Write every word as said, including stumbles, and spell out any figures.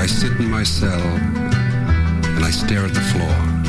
sit in my cell and I stare at the floor.